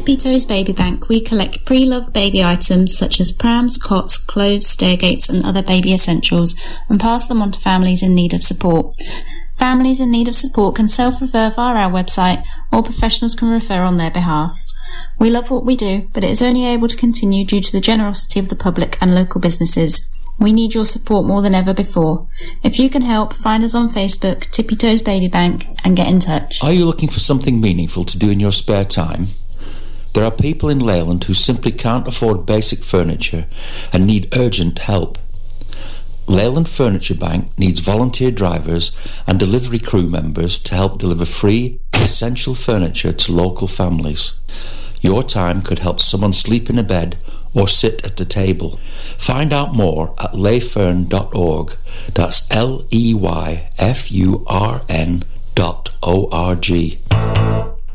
Tippy Toes Baby Bank, we collect pre-loved baby items such as prams, cots, clothes, stairgates and other baby essentials and pass them on to families in need of support. Families in need of support can self-refer via our website or professionals can refer on their behalf. We love what we do, but it is only able to continue due to the generosity of the public and local businesses. We need your support more than ever before. If you can help, find us on Facebook, Tippy Toes Baby Bank, and get in touch. Are you looking for something meaningful to do in your spare time? There are people in Leyland who simply can't afford basic furniture and need urgent help. Leyland Furniture Bank needs volunteer drivers and delivery crew members to help deliver free, essential furniture to local families. Your time could help someone sleep in a bed or sit at the table. Find out more at leyfurn.org. That's LEYFURN.org.